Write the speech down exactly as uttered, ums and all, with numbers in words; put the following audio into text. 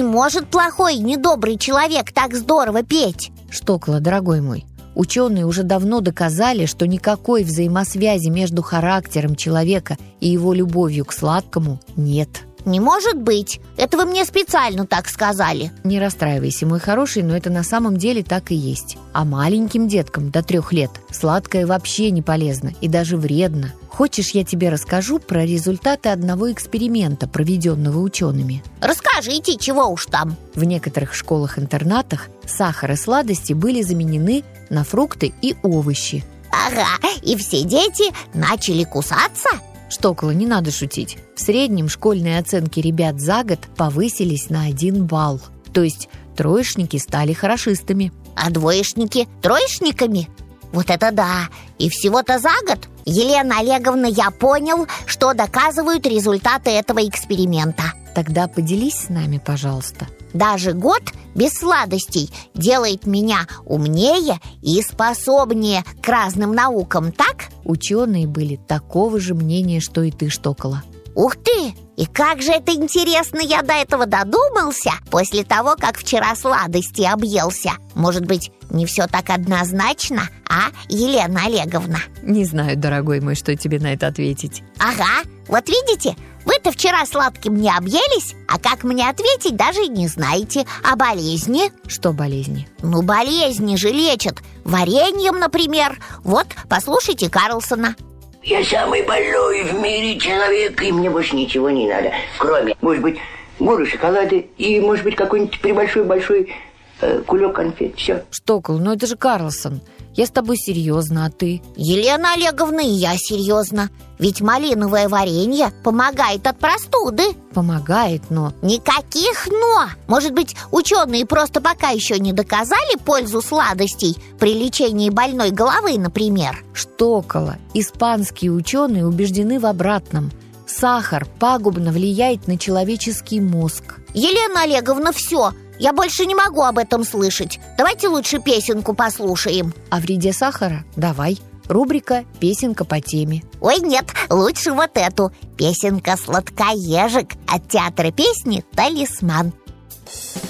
не может плохой, недобрый человек так здорово петь. Штокола, дорогой мой, ученые уже давно доказали, что никакой взаимосвязи между характером человека и его любовью к сладкому нет. Не может быть. Это вы мне специально так сказали. Не расстраивайся, мой хороший, но это на самом деле так и есть. А маленьким деткам до трех лет сладкое вообще не полезно и даже вредно. Хочешь, я тебе расскажу про результаты одного эксперимента, проведенного учеными? Расскажите, чего уж там. В некоторых школах-интернатах сахар и сладости были заменены на фрукты и овощи. Ага, и все дети начали кусаться? Штокола, не надо шутить. В среднем школьные оценки ребят за год повысились на один балл. То есть троечники стали хорошистами. А двоечники троечниками? Вот это да! И всего-то за год? Елена Олеговна, я понял, что доказывают результаты этого эксперимента. Тогда поделись с нами, пожалуйста. Даже год без сладостей делает меня умнее и способнее к разным наукам, так? Ученые были такого же мнения, что и ты, Штокола. Ух ты! И как же это интересно, я до этого додумался после того, как вчера сладости объелся. Может быть, не все так однозначно, а, Елена Олеговна? Не знаю, дорогой мой, что тебе на это ответить. Ага, вот видите, вы-то вчера сладким не объелись, а как мне ответить, даже и не знаете. А болезни? Что болезни? Ну, болезни же лечат. Вареньем, например. Вот, послушайте Карлсона. Я самый больной в мире человек, и мне больше ничего не надо, кроме, может быть, горы шоколада и, может быть, какой-нибудь прибольшой-большой э, кулек конфет. Все. Штокол, ну это же Карлсон. Я с тобой серьезно, а ты? Елена Олеговна, и я серьезно. Ведь малиновое варенье помогает от простуды. Помогает, но... Никаких «но». Может быть, ученые просто пока еще не доказали пользу сладостей при лечении больной головы, например? Штокола, испанские ученые убеждены в обратном. Сахар пагубно влияет на человеческий мозг. Елена Олеговна, все. Я больше не могу об этом слышать. Давайте лучше песенку послушаем. О вреде сахара? Давай. Рубрика «Песенка по теме». Ой, нет, лучше вот эту. Песенка «Сладкоежик» от театра песни «Талисман».